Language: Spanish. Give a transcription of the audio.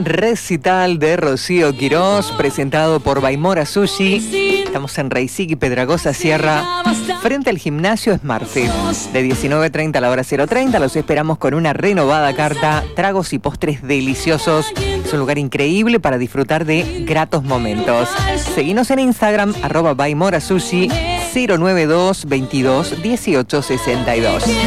Recital de Rocío Quirós, presentado por Baimora Sushi. Estamos en Reisig y Pedragosa Sierra, frente al gimnasio Smartfit. De 19:30 a la hora 0:30 los esperamos con una renovada carta, tragos y postres deliciosos. Es un lugar increíble para disfrutar de gratos momentos. Seguinos en Instagram, @Baimora Sushi, 092 22 18 62.